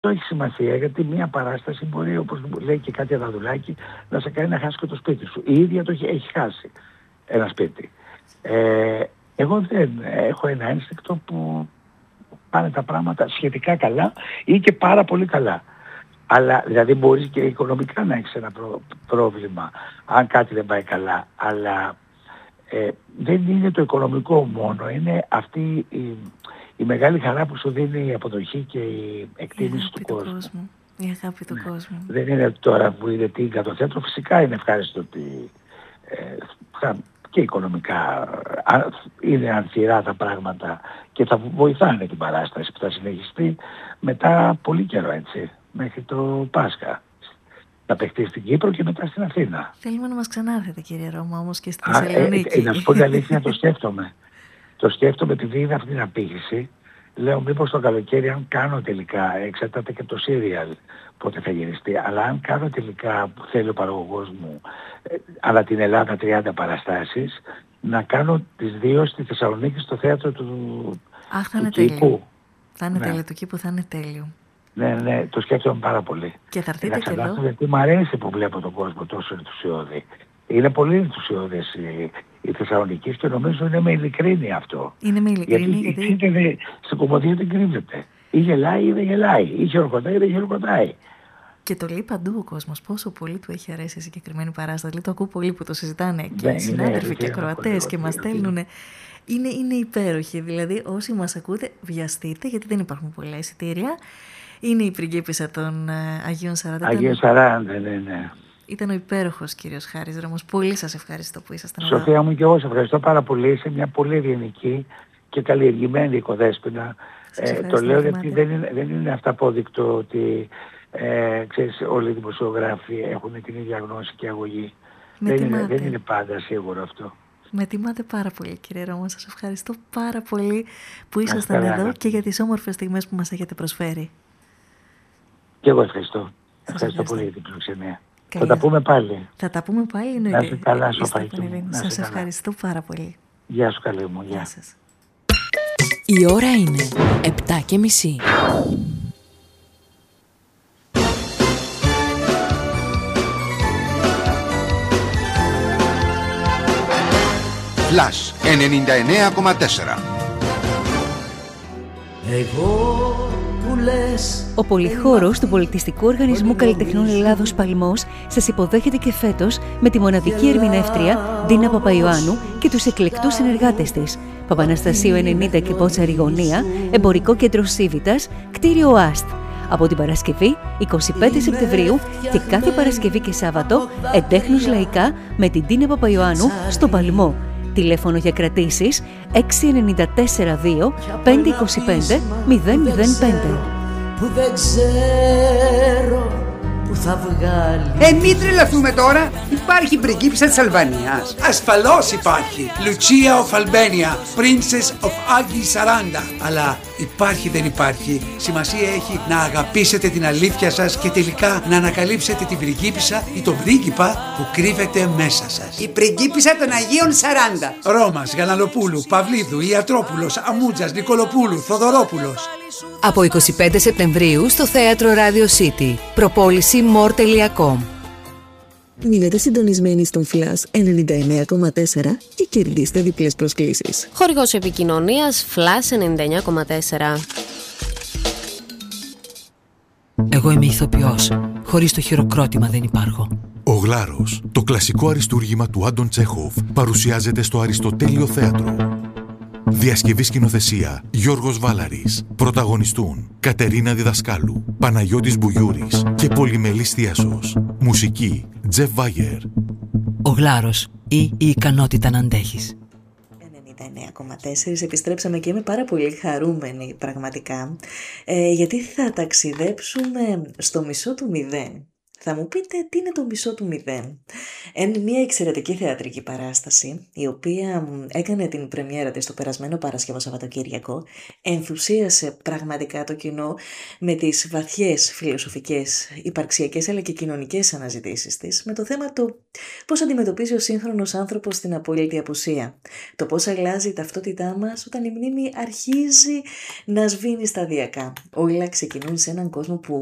Αυτό έχει σημασία, γιατί μια παράσταση μπορεί, όπως λέει και κάτι Αδαδουλάκη, να σε κάνει να χάσει και το σπίτι σου. Η ίδια το έχει χάσει ένα σπίτι. Εγώ δεν έχω ένα ένστικτο που πάνε τα πράγματα σχετικά καλά ή και πάρα πολύ καλά. Αλλά δηλαδή μπορείς και οικονομικά να έχεις ένα πρόβλημα αν κάτι δεν πάει καλά. Αλλά δεν είναι το οικονομικό μόνο, είναι αυτή η μεγάλη χαρά που σου δίνει η αποδοχή και η εκτίμηση του κόσμου. Η αγάπη του κόσμου. Δεν είναι τώρα που είναι τι το θέατρο, φυσικά είναι ευχάριστο ότι και οικονομικά είναι ανθυρά τα πράγματα και θα βοηθάνε την παράσταση που θα συνεχιστεί μετά πολύ καιρό, έτσι, μέχρι το Πάσχα. Θα παιχτεί στην Κύπρο και μετά στην Αθήνα. Θέλουμε να μας ξανάρθετε, κύριε Ρώμα, όμως και στη Θεσσαλονίκη. Να σου πω την αλήθεια, το σκέφτομαι. Το σκέφτομαι επειδή είδα αυτή την απήγηση. Λέω μήπως το καλοκαίρι, αν κάνω τελικά, εξαρτάται και το σύριαλ πότε θα γυριστεί, αλλά αν κάνω τελικά, που θέλει ο παραγωγός μου, ανά την Ελλάδα 30 παραστάσεις, να κάνω τις 2 στη Θεσσαλονίκη στο θέατρο του Κήπου. Θα είναι τέλειο, του Κήπου θα είναι τέλειο. Ναι, το σκέφτομαι πάρα πολύ. Και θα έρθετε και εδώ. Γιατί μου αρέσει που βλέπω τον κόσμο τόσο ενθουσιώδη. Είναι πολύ ενθουσιώδες η Θεσσαλονίκη και νομίζω είναι με ειλικρίνη αυτό. Είναι με ειλικρίνη. Γιατί στην Κομμωδία δεν κρύβεται. Ή γελάει ή δεν γελάει. Ή χειροκροτάει ή δεν χειροκροτάει. Και το λέει παντού ο κόσμος. Πόσο πολύ του έχει αρέσει η συγκεκριμένη παράσταση. Το ακούω πολύ που το συζητάνε και οι συνάδελφοι και ακροατές και μας στέλνουν. Είναι υπέροχη. Δηλαδή, όσοι μας ακούτε, βιαστείτε, γιατί δεν υπάρχουν πολλά εισιτήρια. Είναι η πριγκίπισσα των Αγίων 40. Αγίων 40, ναι. Ήταν ο υπέροχος κύριος Χάρης Ρώμος. Πολύ σας ευχαριστώ που ήσασταν εδώ. Σοφία μου και εγώ σε ευχαριστώ πάρα πολύ. Είσαι μια πολύ ευγενική και καλλιεργημένη οικοδέσποινα. Το λέω γιατί δεν είναι αυταπόδεικτο ότι ξέρεις, όλοι οι δημοσιογράφοι έχουν την ίδια γνώση και αγωγή. Δεν είναι πάντα σίγουρο αυτό. Με τιμάτε πάρα πολύ, κύριε Ρώμο. Σας ευχαριστώ πάρα πολύ που ήσασταν εδώ και για τις όμορφες στιγμές που μας έχετε προσφέρει. Και εγώ ευχαριστώ. Ευχαριστώ πολύ για την φιλοξενία. Θα τα πούμε πάλι. Θα τα πούμε πάλι, εννοείται. Να είστε καλά, Σοφαϊκή. Σας ευχαριστώ πάρα πολύ. Γεια σου, καλή μου. Γεια σας. Η ώρα είναι 7:30. Flash 99,4. Ο πολυχώρος του Πολιτιστικού Οργανισμού Καλλιτεχνών Ελλάδος Παλμός σας υποδέχεται και φέτος με τη μοναδική ερμηνεύτρια Ντίνα Παπαϊωάννου και τους εκλεκτούς συνεργάτες της. Παπαναστασίου 90 και Πότσαρη Γωνία, Εμπορικό Κέντρο Σίβητας, κτίριο ΑΣΤ. Από την Παρασκευή 25 Σεπτεμβρίου και κάθε Παρασκευή και Σάββατο εντέχνους λαϊκά με την Ντίνα Παπαϊωάννου στο Παλμό. Τηλέφωνο για κρατήσεις 6942 525 005. Που δεν ξέρω που θα βγάλει. Μην τρελαθούμε τώρα. Υπάρχει πριγκίπισσα της Αλβανίας. Ασφαλώς υπάρχει. Λουτσία of Albania, Princess of Agi 40. Αλλά υπάρχει δεν υπάρχει. Σημασία έχει να αγαπήσετε την αλήθεια σας και τελικά να ανακαλύψετε την πριγκίπισσα ή τον πρίγκιπα που κρύβεται μέσα σας. Η πριγκίπισσα των Αγίων 40. Ρώμας, Γαλανοπούλου, Παυλίδου, Ιατρόπουλος, Αμούτζας, Νικολοπούλου, Θοδωρόπουλος. Από 25 Σεπτεμβρίου στο Θέατρο Radio City. Προπόληση more.com. Μείνετε συντονισμένοι στον Flash 99,4 και κερδίστε διπλές προσκλήσεις. Χορηγός επικοινωνίας Flash 99,4. Εγώ είμαι ηθοποιός. Χωρίς το χειροκρότημα δεν υπάρχω. Ο Γλάρος, το κλασικό αριστούργημα του Άντων Τσέχοφ, παρουσιάζεται στο Αριστοτέλειο Θέατρο. Διασκευή σκηνοθεσία Γιώργος Βάλαρης. Πρωταγωνιστούν Κατερίνα Διδασκάλου, Παναγιώτης Μπουγιούρης και Πολυμελής Θίασος. Μουσική Τζεφ Βάγερ. Ο Γλάρος ή η ικανότητα να αντέχεις. 99,4. Επιστρέψαμε και είμαι πάρα πολύ χαρούμενη πραγματικά, γιατί θα ταξιδέψουμε στο μισό του 0. Θα μου πείτε τι είναι το μισό του μηδέν. Είναι μια εξαιρετική θεατρική παράσταση, η οποία έκανε την πρεμιέρα της το περασμένο Παρασκευό Σαββατοκύριακο, ενθουσίασε πραγματικά το κοινό με τις βαθιές φιλοσοφικές, υπαρξιακές αλλά και κοινωνικές αναζητήσεις της, με το θέμα του πώς αντιμετωπίζει ο σύγχρονος άνθρωπος την απόλυτη απουσία. Το πώς αλλάζει η ταυτότητά μας όταν η μνήμη αρχίζει να σβήνει σταδιακά. Όλα ξεκινούν σε έναν κόσμο που